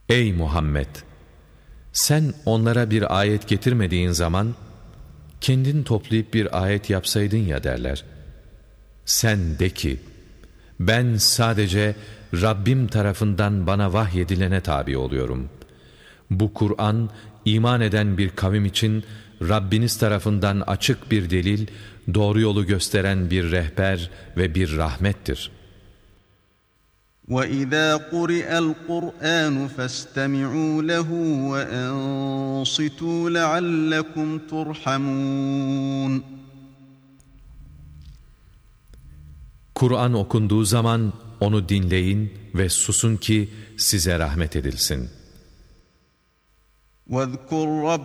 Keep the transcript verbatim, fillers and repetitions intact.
Ey Muhammed! Sen onlara bir ayet getirmediğin zaman, kendin toplayıp bir ayet yapsaydın ya derler. Sen de ki, ben sadece Rabbim tarafından bana vahyedilene tabi oluyorum. Bu Kur'an, iman eden bir kavim için Rabbiniz tarafından açık bir delil, doğru yolu gösteren bir rehber ve bir rahmettir. وَإِذَا قُرِئَ الْقُرْآنُ فَاسْتَمِعُوا لَهُ وَأَنصِتُوا لَعَلَّكُمْ تُرْحَمُونَ Kur'an okunduğu zaman onu dinleyin ve susun ki size rahmet edilsin. وَاذْكُرْ